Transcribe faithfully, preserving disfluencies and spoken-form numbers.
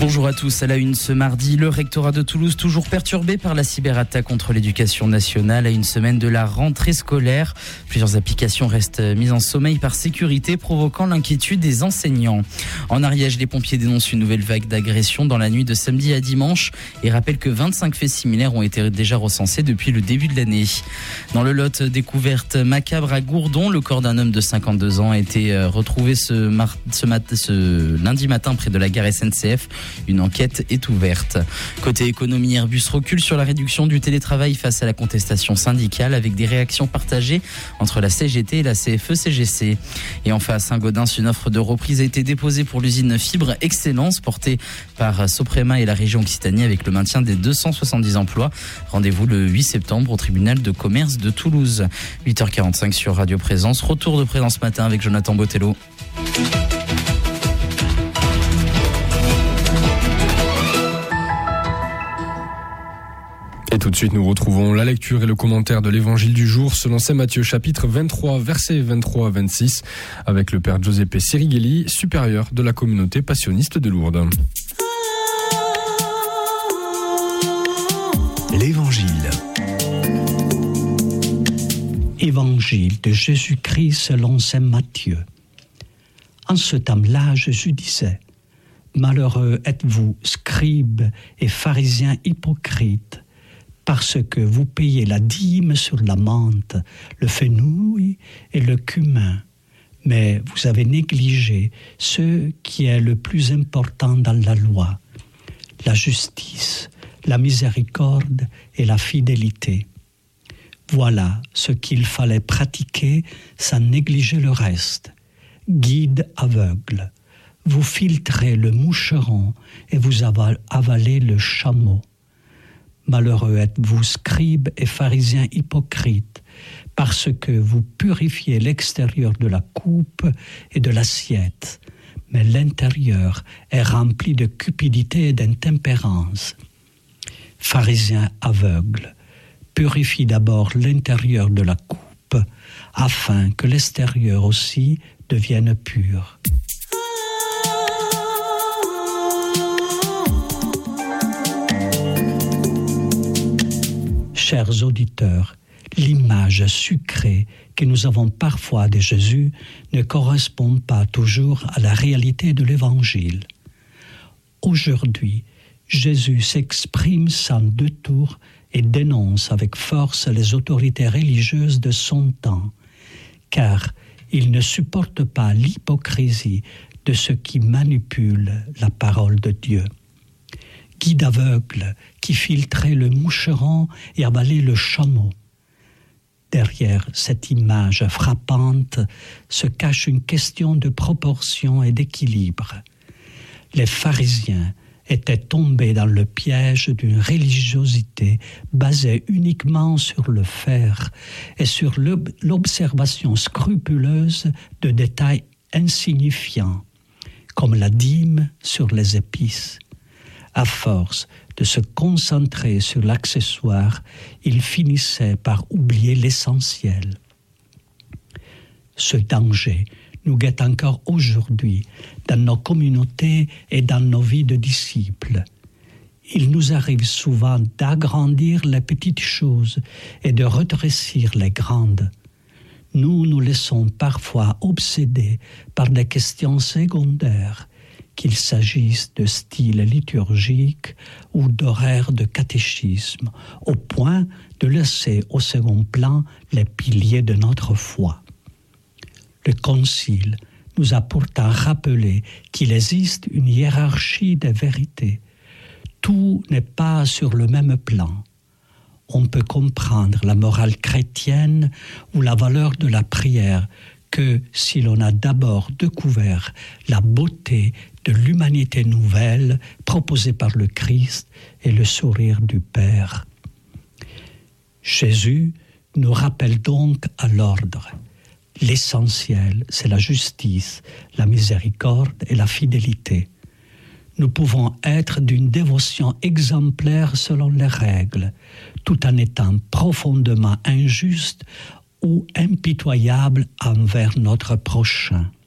Bonjour à tous. À la une ce mardi, le rectorat de Toulouse toujours perturbé par la cyberattaque contre l'éducation nationale à une semaine de la rentrée scolaire. Plusieurs applications restent mises en sommeil par sécurité, provoquant l'inquiétude des enseignants. En Ariège, les pompiers dénoncent une nouvelle vague d'agressions dans la nuit de samedi à dimanche et rappellent que vingt-cinq faits similaires ont été déjà recensés depuis le début de l'année. Dans le Lot, découverte macabre à Gourdon, le corps d'un homme de cinquante-deux ans a été retrouvé ce, mar- ce, mat- ce lundi matin près de la gare S N C F. Une enquête est ouverte. Côté économie, Airbus recule sur la réduction du télétravail face à la contestation syndicale avec des réactions partagées entre la C G T et la C F E C G C. Et enfin, à Saint-Gaudens, une offre de reprise a été déposée pour l'usine Fibre Excellence portée par Soprema et la région Occitanie avec le maintien des deux cent soixante-dix emplois. Rendez-vous le huit septembre au tribunal de commerce de Toulouse. huit heures quarante-cinq sur Radio Présence. Retour de Présence matin avec Jonathan Botello. Et tout de suite, nous retrouvons la lecture et le commentaire de l'évangile du jour selon saint Matthieu chapitre vingt-trois, versets vingt-trois à vingt-six, avec le père Giuseppe Sirighelli, supérieur de la communauté passionniste de Lourdes. L'évangile. Évangile de Jésus-Christ selon saint Matthieu. En ce temps-là, Jésus disait : Malheureux êtes-vous, scribes et pharisiens hypocrites, parce que vous payez la dîme sur la menthe, le fenouil et le cumin, mais vous avez négligé ce qui est le plus important dans la loi, la justice, la miséricorde et la fidélité. Voilà ce qu'il fallait pratiquer sans négliger le reste. Guide aveugle, vous filtrez le moucheron et vous avalez le chameau. Malheureux êtes-vous, scribes et pharisiens hypocrites, parce que vous purifiez l'extérieur de la coupe et de l'assiette, mais l'intérieur est rempli de cupidité et d'intempérance. Pharisiens aveugles, purifie d'abord l'intérieur de la coupe, afin que l'extérieur aussi devienne pur. Chers auditeurs, l'image sucrée que nous avons parfois de Jésus ne correspond pas toujours à la réalité de l'Évangile. Aujourd'hui, Jésus s'exprime sans détour et dénonce avec force les autorités religieuses de son temps, car il ne supporte pas l'hypocrisie de ceux qui manipulent la parole de Dieu. Guide aveugle qui filtrait le moucheron et avalait le chameau. Derrière cette image frappante se cache une question de proportion et d'équilibre. Les pharisiens étaient tombés dans le piège d'une religiosité basée uniquement sur le faire et sur l'observation scrupuleuse de détails insignifiants, comme la dîme sur les épices. À force de se concentrer sur l'accessoire, ils finissaient par oublier l'essentiel. Ce danger nous guette encore aujourd'hui dans nos communautés et dans nos vies de disciples. Il nous arrive souvent d'agrandir les petites choses et de rétrécir les grandes. Nous nous laissons parfois obséder par des questions secondaires, qu'il s'agisse de style liturgique ou d'horaire de catéchisme, au point de laisser au second plan les piliers de notre foi. Le Concile nous a pourtant rappelé qu'il existe une hiérarchie des vérités. Tout n'est pas sur le même plan. On peut comprendre la morale chrétienne ou la valeur de la prière que si l'on a d'abord découvert la beauté de l'humanité nouvelle proposée par le Christ et le sourire du Père. Jésus nous rappelle donc à l'ordre. L'essentiel, c'est la justice, la miséricorde et la fidélité. Nous pouvons être d'une dévotion exemplaire selon les règles, tout en étant profondément injustes ou impitoyables envers notre prochain.